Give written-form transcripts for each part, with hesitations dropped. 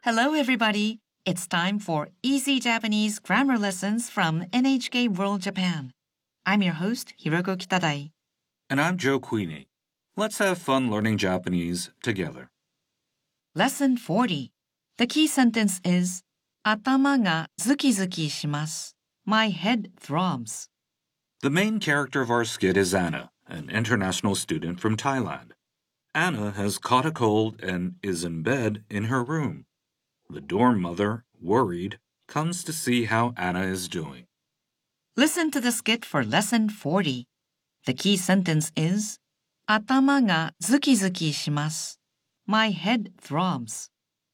Hello, everybody. It's time for Easy Japanese Grammar Lessons from NHK World Japan. I'm your host, Hiroko Kitadai. And I'm Joe Queenie. Let's have fun learning Japanese together. Lesson 40. The key sentence is 頭がズキズキします. My head throbs. The main character of our skit is Anna, an international student from Thailand. Anna has caught a cold and is in bed in her room. The dorm mother, worried, comes to see how Anna is doing. Listen to the skit for Lesson 40. The key sentence is 頭がズキズキします. My head throbs.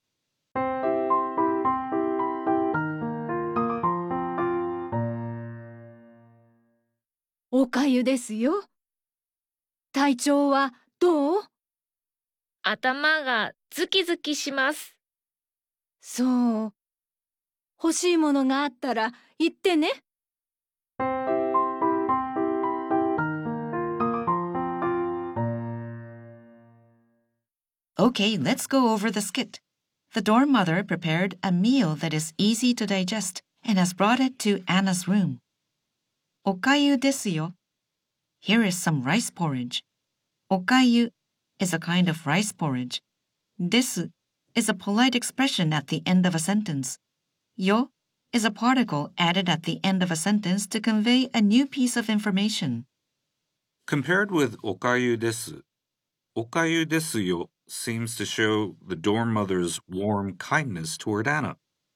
おかゆですよ。体調はどう？ 頭がズキズキします。 そう。欲しいものがあったら言ってね。 Okay, let's go over the skit. The dorm mother prepared a meal that is easy to digest and has brought it to Anna's room. おかゆですよ. Here is some rice porridge. おかゆ is a kind of rice porridge. です is a polite expression at the end of a sentence. よ is a particle added at the end of a sentence to convey a new piece of information. Compared with おかゆです、おかゆですよ seems to show the dorm mother's warm kindness toward Anna.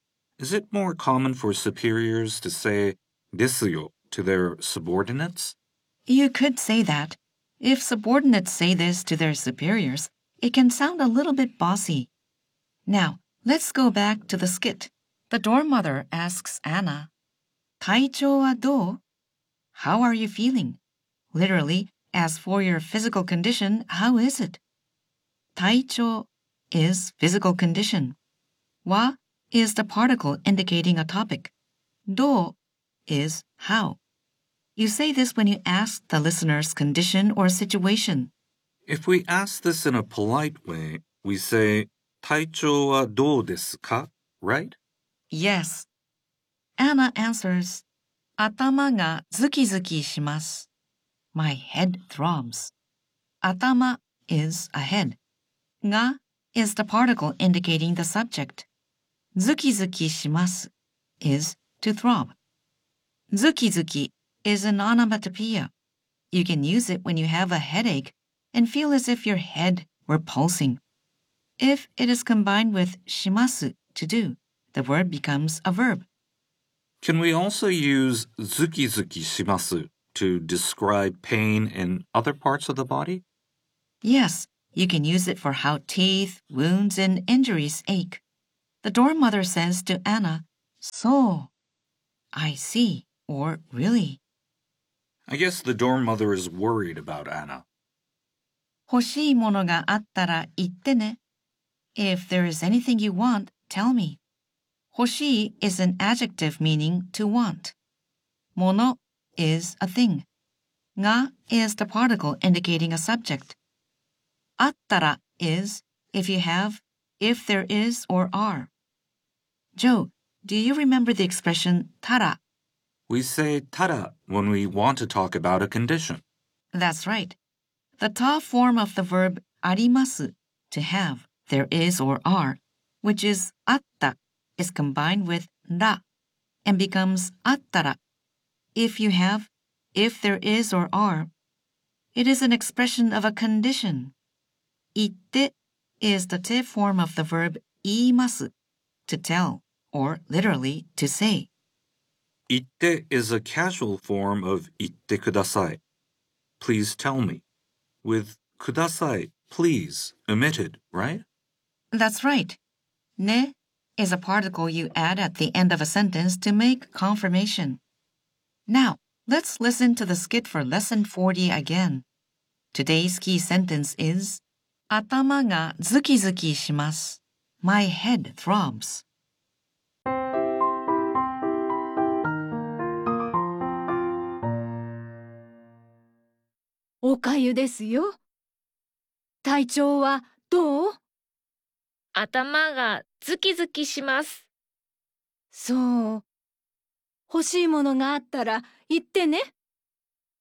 Is it more common for superiors to say ですよ to their subordinates? You could say that. If subordinates say this to their superiors, it can sound a little bit bossy. Now, let's go back to the skit. The dorm mother asks Anna, 体調はどう? How are you feeling? Literally, as for your physical condition, how is it? 体調 is physical condition. は is the particle indicating a topic. どう is how. You say this when you ask the listener's condition or situation. If we ask this in a polite way, we say 体調はどうですか? Right? Yes. Anna answers, 頭がズキズキします. My head throbs. 頭 is a head. が is the particle indicating the subject. ズキズキします is to throb. ズキズキ is an onomatopoeia. You can use it when you have a headache and feel as if your head were pulsing. If it is combined with します to do, the word becomes a verb. Can we also use ズキズキします to describe pain in other parts of the body? Yes, you can use it for how teeth, wounds, and injuries ache. The dorm mother says to Anna, そう, I see, or really. I guess the dorm mother is worried about Anna. 欲しいものがあったら言ってね. If there is anything you want, tell me. 欲しい is an adjective meaning to want. もの is a thing. が is the particle indicating a subject. あったら is if you have, if there is or are. Joe, do you remember the expression たら? We say たら when we want to talk about a condition. That's right. The ta form of the verb あります to have, there is or are, which is あった is combined with ら and becomes あったら if you have, if there is or are. It is an expression of a condition. 言って is the te form of the verb 言います to tell, or literally to say. 言って is a casual form of 言ってください. Please tell me. With ください, please, omitted, right? That's right. ね is a particle you add at the end of a sentence to make confirmation. Now, let's listen to the skit for Lesson 40 again. Today's key sentence is 頭がズキズキします. My head throbs. おかゆですよ。体調はどう？ 頭がズキズキします。 そう。欲しいものがあったら言ってね。